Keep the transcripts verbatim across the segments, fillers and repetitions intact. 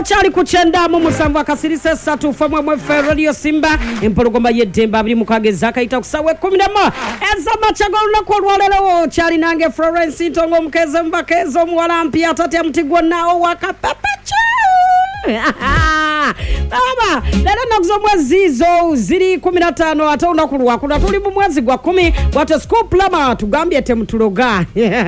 chali kuchenda mu musanvu akasirise satu famwe mwe Radio Simba empologoma yedemba biri mukageza kaita kusawe kumi na moja eza machago lunaku olwalero chali nange Florence Ntongo mukeze mbakezo muwalampia atate mtigwa nao wakapepecha baba lero nakuzo mwezi zo ziri kumi na tano ata unakulwa kuna tuli mu mwezi gwa kumi watu scoop lama tugambye temutuloga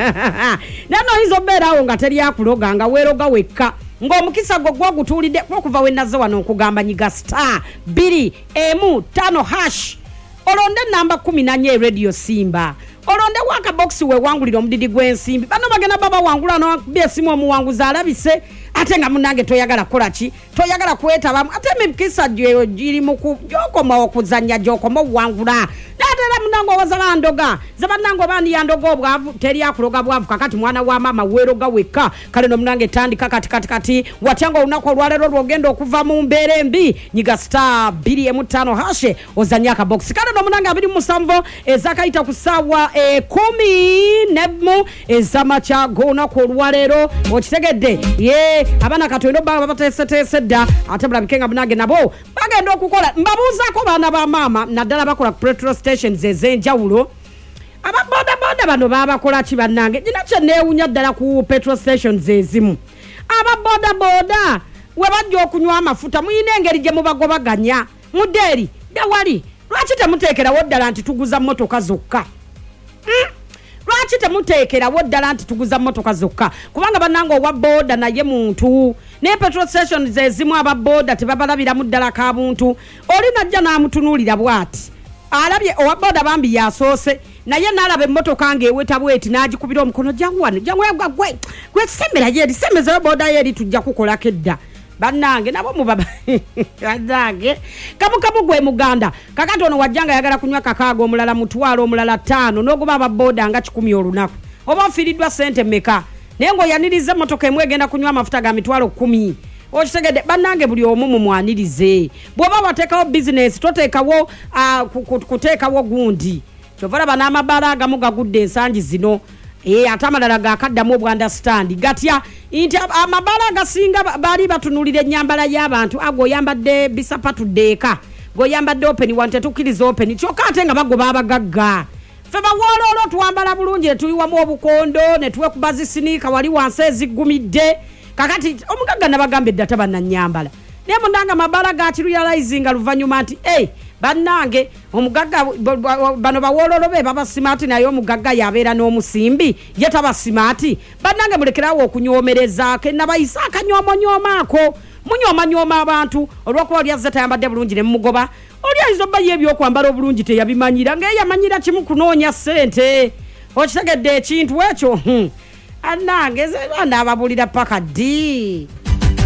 nano hizo bera awo ngateri yakuloga nga weroga weka ngo mukisa gogwa gutulide kuva wenazo wano kugamba nyiga star biri emu tano hash olonde namba kumi na nne Radio Simba olonde waka box we wangulira omudidi gwensimbi bano bagena baba wangula no besimu omuwanguza alabise ate nga munange toyagala kolachi toyagala kweta bamu ate mukisa gyo giri muku joko mawo kuzanya joko mo wangula natera munango wazala ndoga zabanango bani yandogo bwavu teri akuloga bwavu kakati mwana wa mama weroga weka kale no munange tandi kakati kati kati watyango unako lwalero rwogendo okuva mu mbere mbi nyiga star biri emu tano hashe ozanyaka box kale no munange abiri musamvo ezakaita kusawa e kumi nemu ezama chago unako lwalero okitegedde ye abana katwendo baba batesetse da atebula bikenga munange nabo bagenda okukola mbabuza ko bana ba mama nadala bakola petrol stations ezenjawulo ababoda boda bano baba kola ki banange jina kye neewunya ddala ku petrol stations ezimu ababoda boda we bajja okunywa amafuta muyina engeri gye mubagobaganya muderi dawali lwaki temuteekerawo ddala nti tuguza mmotoka zokka hmm? lwaki temuteekerawo ddala nti tuguza mmotoka zokka kubanga banange owa boda naye muntu ne petrol stations ezimu ababoda tebabalabira mu ddala ka buntu oli najja n'amutunuulira bwati alabye owa boda bambi yasoose naye nalaba emmotoka ng'eweta bweti n'agikubira omukono jangwane jangwegwa gwe gwe sembera yeri sembeza boda yeri tujja kukolako edda banange nabo mubaba banange kamu kamu gwe muganda kakati ono wajjanga yagala kunywa kakaago omulala mutwalo omulala tano n'ogoba ababoda nga kikumi olunaku oba ofiriddwa sente meka naye ng'oyaniriza emmotoka emu egenda kunywa amafuta ga mitwalo kumi okitegedde banange buli omu mumwanirize bw'oba wateekawo bizinesi toteekawo uh, kuteekawo gundi kyovala banamabala agamu gagudde ensangi zino eh atamalala gakaddamu obwandastand gatya inti amabala gasinga bali batunulire ennyambala y'abantu ago yambadde bisapatu deeka go yambadde open wante tukiriza open kyokka ate nga bagoba abagagga fe bawololo tuwambala bulungi tuyiwamu obukondo ne tuwe kubazi sinika wali wansi ezigumidde kakati omugagga nabagambe ddata bannanyambala naye munanga mabala gakirealizinga luvanyuma nti eh banange omugagga bano bawololo be baba smart naye omugagga yabeera n'omusimbi ye taba smart banange mulekerawo okunyoomereza ke nabayisa akanyomo nyomaako munyoma nyoma abantu olwokuba oli azza tayambadde bulungi ne mugoba oli ayizo baye ebyokwambala obulungi teyabimanyira nga yamanyira kimu kunoonya ssente okitegedde ekintu ekyo hmm. anange ze bana ababulira paka di